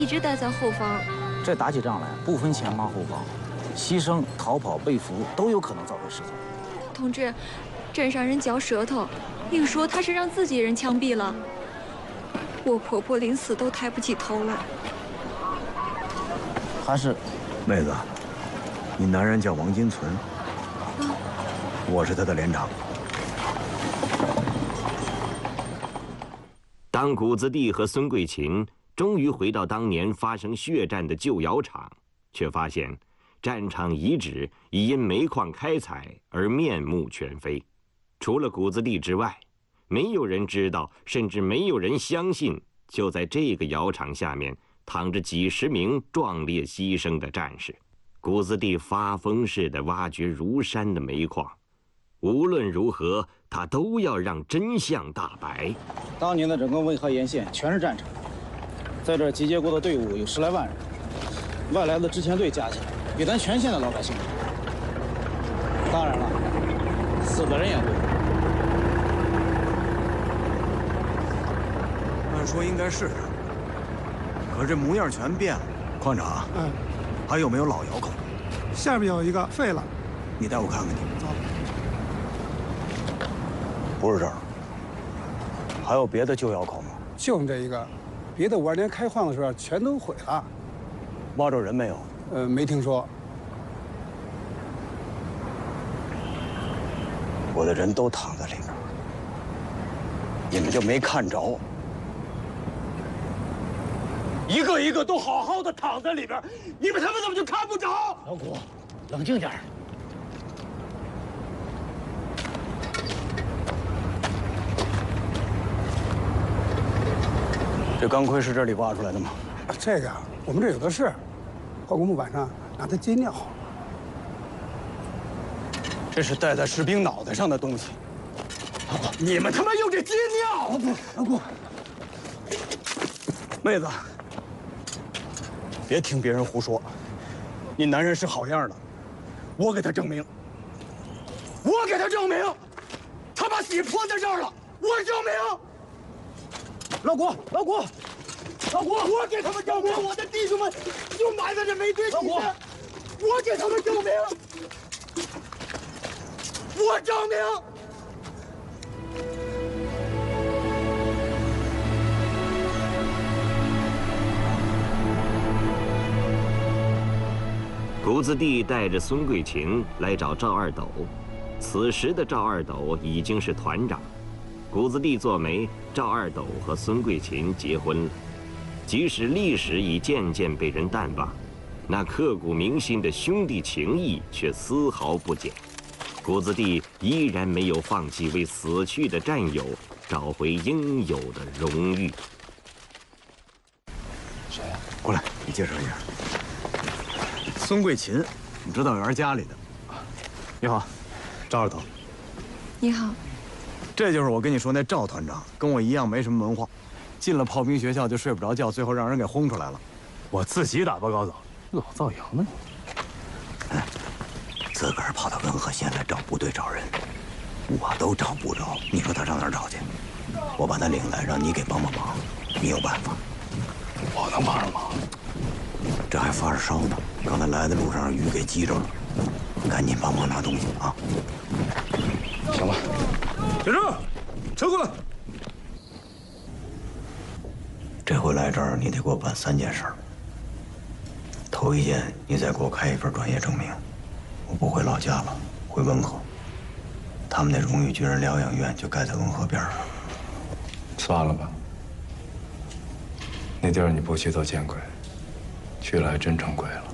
一直待在后方。 这打起仗来不分前方后方，牺牲、逃跑、被俘都有可能造成事情。 同志，镇上人嚼舌头，硬说他是让自己人枪毙了。我婆婆临死都抬不起头来。 还是， 妹子，你男人叫王金存，我是他的连长。 当谷子地和孙桂琴终于回到当年发生血战的旧窑厂，却发现战场遗址已因煤矿开采而面目全非。除了谷子地之外，没有人知道，甚至没有人相信，就在这个窑厂下面躺着几十名壮烈牺牲的战士。谷子地发疯似的挖掘如山的煤矿，无论如何，他都要让真相大白。 当年的整个渭河沿线全是战场，在这儿集结过的队伍有10来万人，外来的支前队加起来比咱全县的老百姓多。当然了，死的人也多。 按说应该是这，可这模样全变了。矿长，还有没有老窑口？ 下边有一个废了， 你带我看看去。 走。 不是这儿，还有别的旧窑口吗？ 就我们这一个，别的52年开矿的时候全都毁了。 挖着人没有？ 没听说。 我的人都躺在里面，你们就没看着？一个一个都好好的躺在里边，你们他妈怎么就看不着？ 老谷，冷静点儿。 这钢盔是这里挖出来的吗？ 这个我们这有的是，后工部晚上拿它接尿。 这是戴在士兵脑袋上的东西。你们他妈用这接尿！ 老谷， 妹子，别听别人胡说，你男人是好样的，我给他证明，我给他证明，他把血泼在这儿了，我证明。老谷，老谷，老谷，我给他们证明，我的弟兄们就埋在这煤堆底下，我给他们证明，我证明。 谷子地带着孙桂琴来找赵二斗，此时的赵二斗已经是团长。谷子地做媒，赵二斗和孙桂琴结婚了。即使历史已渐渐被人淡忘，那刻骨铭心的兄弟情谊却丝毫不减。谷子地依然没有放弃为死去的战友找回应有的荣誉。 谁呀？过来，你介绍一下。孙桂琴，你指导员家里的。你好，赵二头。 你好。 这就是我跟你说那赵团长，跟我一样没什么文化，进了炮兵学校就睡不着觉，最后让人给轰出来了。 我自己打报告走，老造谣呢你。 自个儿跑到温河县来找部队找人，我都找不着，你说他上哪儿找去？我把他领来，让你给帮帮忙，你有办法？ 我能帮上忙？ 这还发着烧呢，刚才来的路上让雨给激着了，赶紧帮忙拿东西啊！ 行吧。小郑，车过来。 这回来这儿，你得给我办3件事。头一件，你再给我开一份专业证明。我不回老家了，回温河。他们那荣誉军人疗养院就盖在温河边上。 算了吧，那地儿你不去都见鬼，去了还真成鬼了。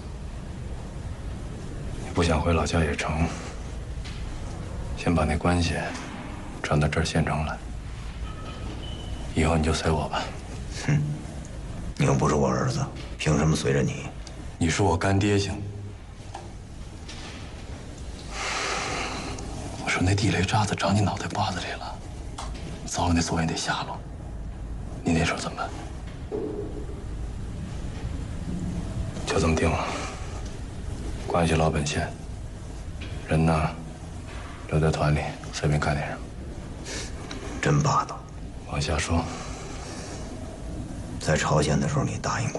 你不想回老家也成，先把那关系转到这儿县城来。以后你就随我吧。 哼，你又不是我儿子，凭什么随着你？ 你是我干爹行。我说那地雷渣子长你脑袋瓜子里了，早有那所谓那下落，你那时候怎么办？就这么定了。关系老本县，人呢留在团里，随便干点什么。 真霸道。 往下说。 再在朝鲜的时候你答应过。